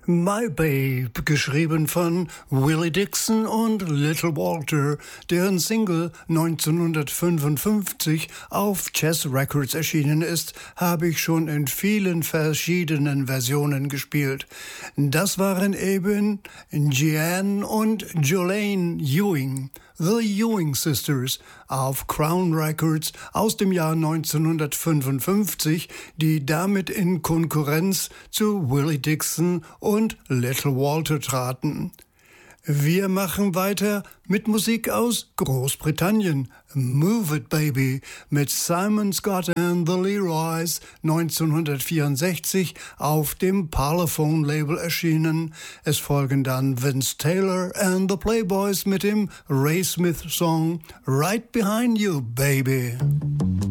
My Babe, geschrieben von Willie Dixon und Little Walter, deren Single 1955 auf Chess Records erschienen ist, habe ich schon in vielen verschiedenen Versionen gespielt. Das waren eben Jeanne und Jolene Ewing, The Ewing Sisters, auf Crown Records aus dem Jahr 1955, die damit in Konkurrenz zu Willie Dixon und Little Walter traten. Wir machen weiter mit Musik aus Großbritannien. Move It Baby mit Simon Scott and the Leroys, 1964 auf dem Parlophone-Label erschienen. Es folgen dann Vince Taylor and the Playboys mit dem Ray Smith-Song Right Behind You, Baby.